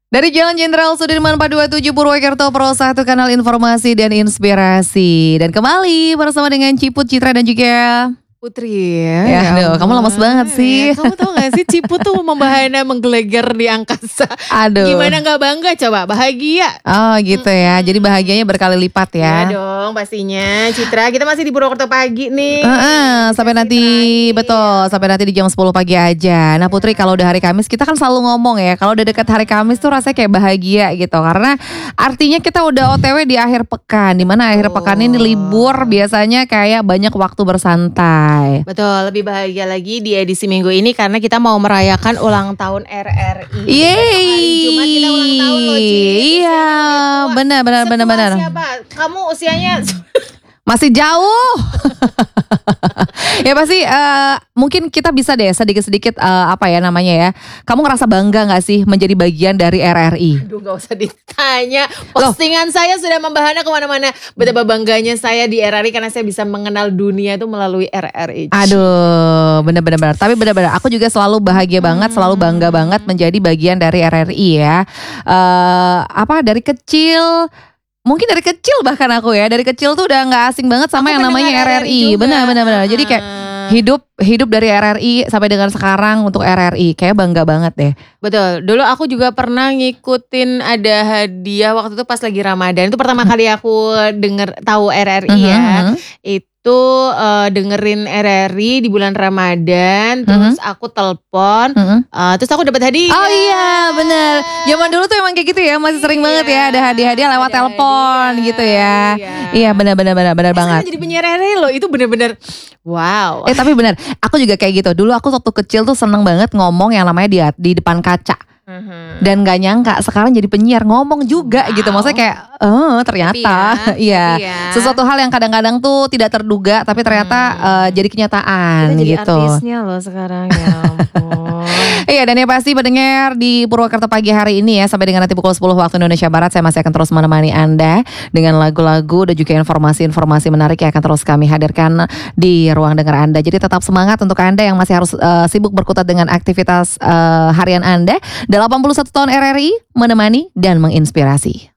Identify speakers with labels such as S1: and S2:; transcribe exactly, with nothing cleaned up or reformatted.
S1: Dari Jalan Jenderal Sudirman empat dua tujuh Purwokerto, Pro satu kanal informasi dan inspirasi. Dan kembali bersama dengan Ciput, Citra dan juga
S2: Putri
S1: ya,
S2: ya,
S1: aduh, kamu lemes banget sih.
S2: Ya, kamu tahu gak sih Ciput tuh membahana menggelegar di angkasa.
S1: Aduh.
S2: Gimana gak bangga coba, bahagia.
S1: Oh gitu ya, jadi bahagianya berkali lipat ya.
S2: Iya dong pastinya. Citra, kita masih di Purwokerto pagi nih.
S1: Uh-uh, sampai nanti
S2: terakhir.
S1: betul sampai nanti di jam sepuluh pagi aja. Nah Putri, kalau udah hari Kamis kita kan selalu ngomong ya, kalau udah dekat hari Kamis tuh rasanya kayak bahagia gitu, karena artinya kita udah O T W di akhir pekan, dimana akhir pekan ini libur, biasanya kayak banyak waktu bersantai.
S2: Betul, lebih bahagia lagi di edisi minggu ini karena kita mau merayakan ulang tahun R R I.
S1: Yeay.
S2: Hari Jumat kita ulang tahun loh, Ci.
S1: Iya, benar benar benar
S2: Setua
S1: benar.
S2: siapa? Kamu usianya
S1: Masih jauh. Ya pasti uh, mungkin kita bisa deh sedikit-sedikit uh, apa ya namanya ya. Kamu ngerasa bangga gak sih menjadi bagian dari R R I?
S2: Aduh, gak usah ditanya. Postingan Loh. saya sudah membahana kemana-mana. Betapa bangganya saya di R R I karena saya bisa mengenal dunia itu melalui R R I.
S1: Aduh, benar-benar. Tapi benar-benar aku juga selalu bahagia hmm. banget, selalu bangga banget menjadi bagian dari R R I ya. Uh, apa dari kecil. Mungkin dari kecil bahkan aku ya, dari kecil tuh udah nggak asing banget sama aku yang namanya R R I. Benar-benar benar. Jadi kayak hidup hidup dari R R I sampai dengan sekarang untuk R R I, kayak bangga banget deh.
S2: Betul. Dulu aku juga pernah ngikutin ada hadiah waktu itu pas lagi Ramadan. Itu pertama kali aku denger tahu R R I ya. Itu Tuh uh, dengerin R R I di bulan Ramadan, terus mm-hmm. aku telepon, mm-hmm. uh, terus aku dapat hadiah.
S1: Oh iya benar. Zaman dulu tuh emang kayak gitu ya, masih sering iya. banget ya ada hadiah-hadiah lewat ada telepon hadiah. Gitu ya. Iya, iya benar-benar benar-benar eh, banget.
S2: Jadi penyiar R R I loh, itu benar-benar wow.
S1: Eh tapi benar, aku juga kayak gitu. Dulu aku waktu kecil tuh seneng banget ngomong yang namanya di di depan kaca. Mm-hmm. Dan gak nyangka sekarang jadi penyiar ngomong juga wow. gitu. Maksudnya kayak oh ternyata ya, iya ya. Sesuatu hal yang kadang-kadang tuh tidak terduga tapi ternyata hmm. uh, jadi kenyataan. Kita jadi gitu.
S2: Artisnya loh sekarang ya ampun.
S1: Iya, dan ya pasti pendengar di Purwokerto pagi hari ini ya, sampai dengan nanti pukul sepuluh waktu Indonesia Barat, saya masih akan terus menemani Anda dengan lagu-lagu dan juga informasi-informasi menarik yang akan terus kami hadirkan di ruang dengar Anda. Jadi tetap semangat untuk Anda yang masih harus uh, sibuk berkutat dengan aktivitas uh, harian Anda. delapan puluh satu tahun R R I menemani dan menginspirasi.